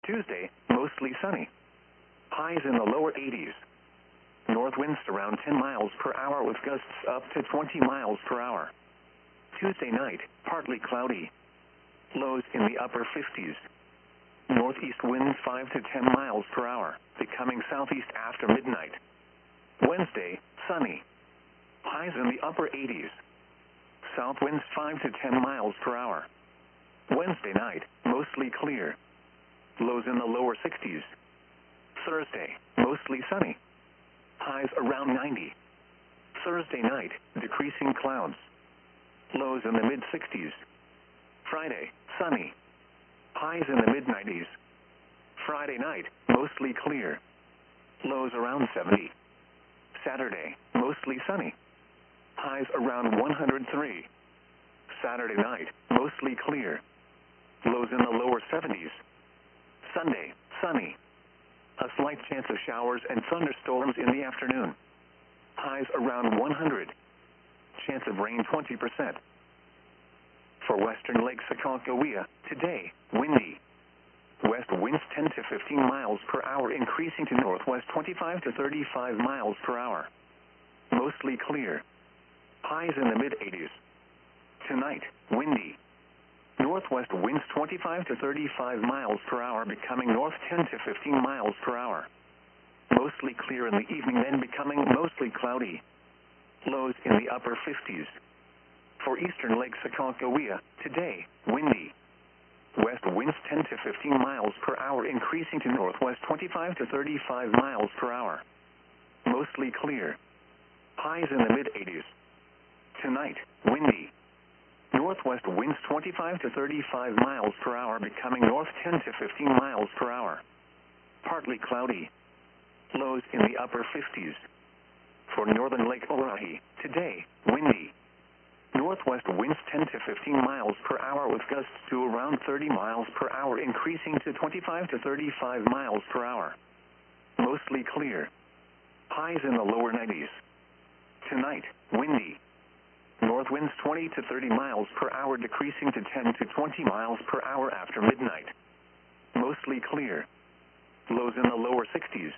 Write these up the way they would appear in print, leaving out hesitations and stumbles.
Tuesday, mostly sunny. Highs in the lower 80s. North winds around 10 miles per hour with gusts up to 20 miles per hour. Tuesday night, partly cloudy. Lows in the upper 50s. Northeast winds 5 to 10 miles per hour, becoming southeast after midnight. Wednesday, sunny. Highs in the upper 80s. South winds 5 to 10 miles per hour. Wednesday night, mostly clear. Lows in the lower 60s. Thursday, mostly sunny. Highs around 90. Thursday night, decreasing clouds. Lows in the mid-60s. Friday, sunny. Highs in the mid-90s. Friday night, mostly clear. Lows around 70. Saturday, mostly sunny. Highs around 103. Saturday night, mostly clear. Lows in the lower 70s. Sunday, sunny. A slight chance of showers and thunderstorms in the afternoon. Highs around 100. Chance of rain 20%. For western Lake Aconcagua, today, windy. West winds 10 to 15 miles per hour increasing to northwest 25 to 35 miles per hour. Mostly clear. Highs in the mid-80s. Tonight, windy. Northwest winds 25 to 35 miles per hour becoming north 10 to 15 miles per hour. Mostly clear in the evening, then becoming mostly cloudy. Lows in the upper 50s. For eastern Lake Aconcagua, today, windy. West winds 10 to 15 miles per hour increasing to northwest 25 to 35 miles per hour. Mostly clear. Highs in the mid-80s. Tonight, windy. Northwest winds 25 to 35 miles per hour becoming north 10 to 15 miles per hour. Partly cloudy. Lows in the upper 50s. For northern Lake Oahe, today, windy. Northwest winds 10 to 15 miles per hour with gusts to around 30 miles per hour increasing to 25 to 35 miles per hour. Mostly clear. Highs in the lower 90s. Tonight, windy. North winds 20 to 30 miles per hour decreasing to 10 to 20 miles per hour after midnight. Mostly clear. Lows in the lower 60s.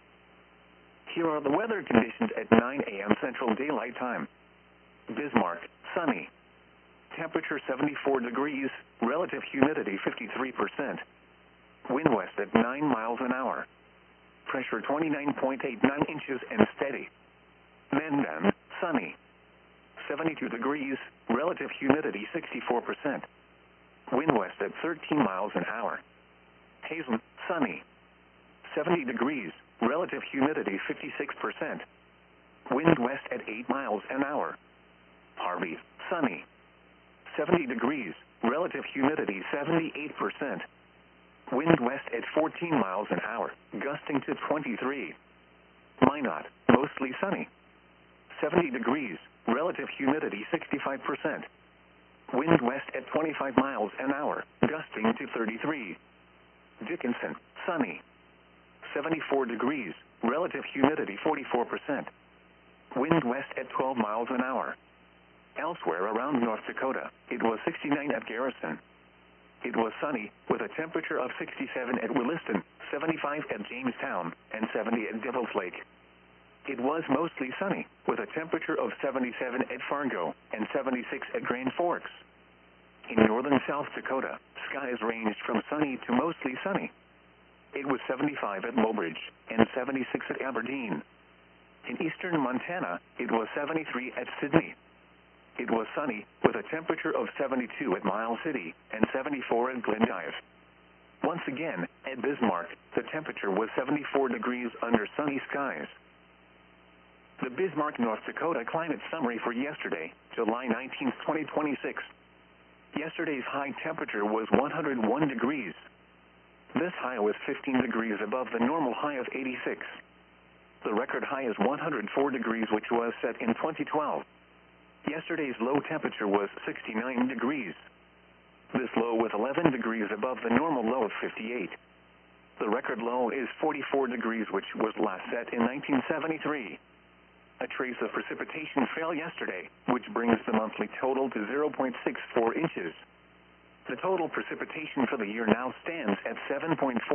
Here are the weather conditions at 9 a.m. Central Daylight Time. Bismarck, sunny. Temperature 74 degrees, relative humidity 53%. Wind west at 9 miles an hour. Pressure 29.89 inches and steady. Mandan, sunny. 72 degrees, relative humidity 64%. Wind west at 13 miles an hour. Hazen, sunny. 70 degrees, relative humidity 56%. Wind west at 8 miles an hour. Harvey, sunny. 70 degrees, relative humidity 78%. Wind west at 14 miles an hour, gusting to 23. Minot, mostly sunny. 70 degrees, relative humidity 65%. Wind west at 25 miles an hour, gusting to 33. Dickinson, sunny. 74 degrees, relative humidity 44%. Wind west at 12 miles an hour. Elsewhere around North Dakota, it was 69 at Garrison. It was sunny, with a temperature of 67 at Williston, 75 at Jamestown, and 70 at Devil's Lake. It was mostly sunny, with a temperature of 77 at Fargo, and 76 at Grand Forks. In northern South Dakota, skies ranged from sunny to mostly sunny. It was 75 at Mobridge, and 76 at Aberdeen. In eastern Montana, it was 73 at Sidney. It was sunny, with a temperature of 72 at Miles City and 74 at Glendive. Once again, at Bismarck, the temperature was 74 degrees under sunny skies. The Bismarck, North Dakota climate summary for yesterday, July 19, 2026. Yesterday's high temperature was 101 degrees. This high was 15 degrees above the normal high of 86. The record high is 104 degrees, which was set in 2012. Yesterday's low temperature was 69 degrees. This low was 11 degrees above the normal low of 58. The record low is 44 degrees, which was last set in 1973. A trace of precipitation fell yesterday, which brings the monthly total to 0.64 inches. The total precipitation for the year now stands at 7.4